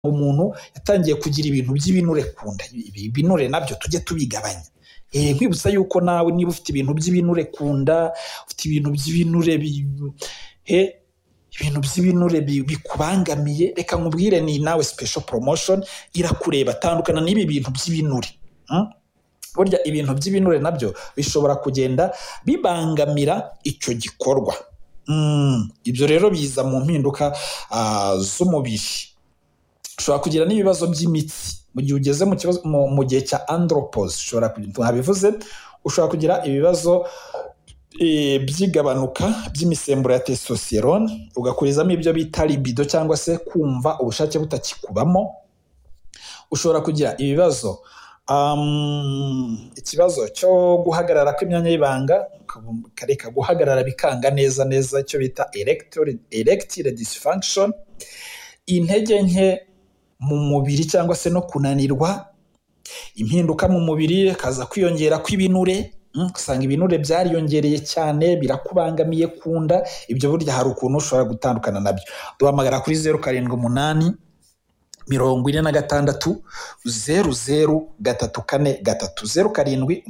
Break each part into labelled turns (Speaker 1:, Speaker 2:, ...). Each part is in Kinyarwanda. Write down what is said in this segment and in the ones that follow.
Speaker 1: umuntu yatangiye kugira ibintu by'ibinure kunda ibinure nabyo tujye tubigabanya nkwibutsa yuko nawe niba ufite ibintu by'ibinure kunda ufite ibintu by'ibinure ibintu by'ibinure bikubangamiye reka nkubwire ni nawe special promotion irakureba tandukana n'ibi bintu by'ibinure burya ibintu by'ibinure nabyo bishobora kugenda bibangamira icyo gikorwa ibyo rero biza mu mpinduka z'umubiri ushobora kugira n'ibibazo by'imitsi mu gihe ugeze mu gihe cya andropause ushobora kugira ibibazo by'igabanuka by'imisemburo ya testosterone ugakurizamo ibyo bita libido cyangwa se kumva ubushake butakikubamo ushobora kugira ikibazo cyo guhagarara kw'imyanya y'ibanga kareka guhagarara bikanga neza icyo bita erectile dysfunction intege nke mu mubiri cyangwa se no kunanirwa impinduka mu mubiri kaza kwiyongera kw'ibinure usanga ibinure byariyongereye cyane birakubangamiye kunda ibyo burya hari ukuntu ushobora gutandukana nabyo duhamagara kuri 078 46 00 343 078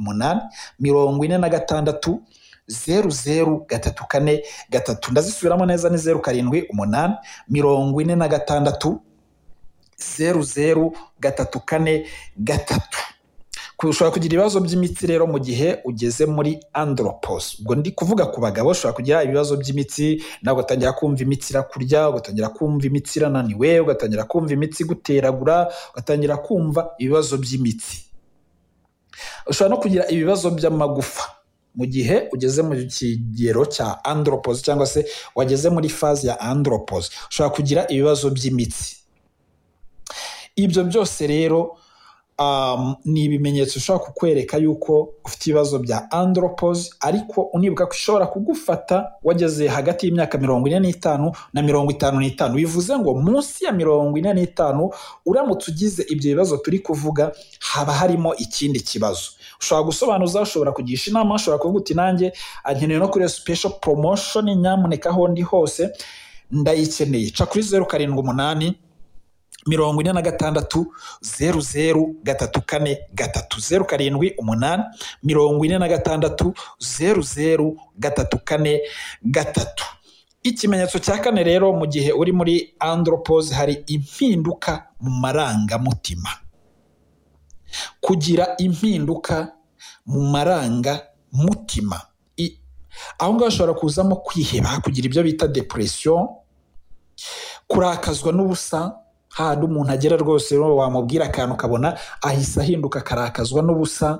Speaker 1: 46 00 343 ndazisubiramo neza ni 078 46 00 343 ushobora kugira ibibazo by'imitsi rero mu gihe ugeze muri andropause ubwo ndi kuvuga ku bagabo ushobora kugira ibibazo by'imitsi nawe ugatangira kumva imitsi irakurya ugatangira kumva imitsi irananiwe ugatangira kumva imitsi guteragura ugatangira kumva ibibazo by'imitsi ushobora no kugira ibibazo by'amagufa mu gihe ugeze mu kigero cya andropause cyangwa se wageze muri phase ya andropause ushobora kugira ibibazo by'imitsi ibyo byose rero ni ibimenyetso ushobora kukwereka yuko ufite ibibazo bya andropause ariko unibuka ko ishobora kugufata wageze hagati y'imyaka 45 na 55 bivuze ngo munsi ya 45 uramutse ugize ibyo bibazo turi kuvuga haba harimo ikindi kibazo ushobora gusobanuza ushobora kugisha inama ushobora kuvuga uti nanjye nkeneye no kuri special promotion nyamuneka aho ndi hose ndayikeneye ca kuri 078 46 00 343 078 46 00 343 ikimenyetso cya kane rero mu gihe uri muri andropause hari impinduka mu marangamutima kugira impinduka mu marangamutima aho ngaho hashobora kuzamo kwiheba kugira ibyo bita depression kurakazwa n'ubusa handi umuntu agera rwose wamubwira akantu kabona ahise ahinduka karakazwa n'ubusa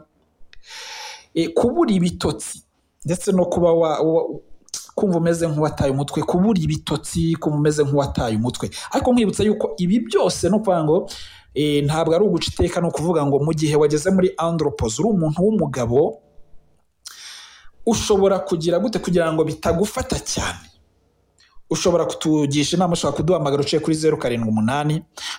Speaker 1: kubura ibitotsi ndetse no kuba kumva umeze nk'uwataye umutwe kubura ibitotsi kumva umeze nk'uwataye umutwe ariko nkwibutsa yuko ibi byose no kuvuga ngo ntabwo ari uguca iteka no kuvuga ngo mu gihe wageze muri andropause uri umuntu w'umugabo ushobora kugira gute kugira ngo bitagufata cyane ushobora kutugisha inama ushobora kuduhamagara uciye kuri 078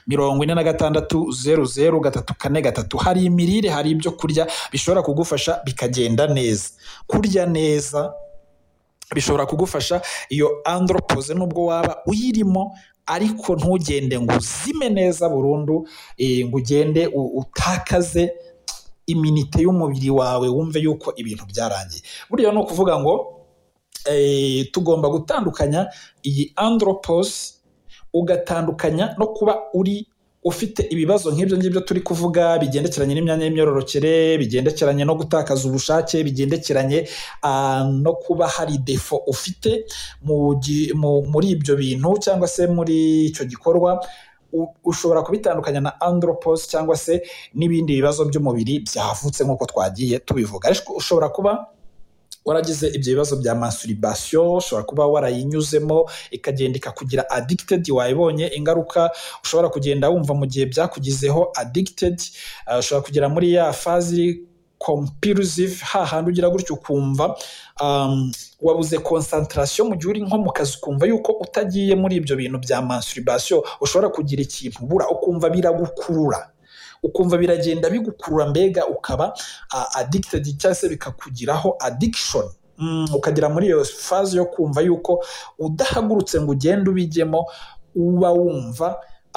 Speaker 1: 46 00 343 hari imirire hari ibyo kurya bishobora kugufasha bikagenda neza kurya neza bishobora kugufasha iyo andropause nubwo waba uyirimo ariko ntugende ngo uzime neza burundu ngo ugende utakaze iminite y'umubiri wawe wumve yuko ibintu byarangiye burya no kuvuga ngo tugomba gutandukanya iyi andropause ugatandukanya no kuba ufite ibibazo nk'ibyo ngibyo turi kuvuga bigendekeranye n'imyanya y'imyororokere bigendekeranye no gutakaza ubushake bigendekeranye no kuba hari defo ufite muri ibyo bintu cyangwa se muri icyo gikorwa ushobora kubitandukanya na andropause cyangwa se n'ibindi bibazo by'umubiri byavutse nk'uko twagiye tubivuga ariko ushobora kuba waragize ibyo bibazo bya masturbation ushobora kuba warayinyuzemo ikagenda ikakugira addicted wayibonye ingaruka ushobora kugenda wumva mu gihe byakugizeho addicted ushobora kugera muri ya phase compulsive hahandi ugira gutyo ukumva wabuze concentration mu gihe uri nko mu kazi ukumva yuko utagiye muri ibyo bintu bya masturbation ushobora kugira ikintu ubura ukumva biragukurura ukumva biragenda bigukurura mbega ukaba addicted cyangwa se bikakugiraho addiction ukagira muri iyo phase yo kumva yuko udahagurutse ngo ugende ubijyemo uba wumva